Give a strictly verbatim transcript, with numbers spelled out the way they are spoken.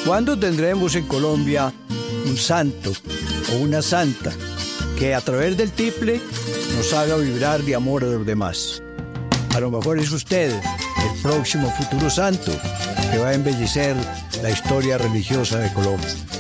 ¿Cuándo tendremos en Colombia un santo o una santa que a través del tiple nos haga vibrar de amor a los demás? A lo mejor es usted el próximo futuro santo que va a embellecer la historia religiosa de Colombia.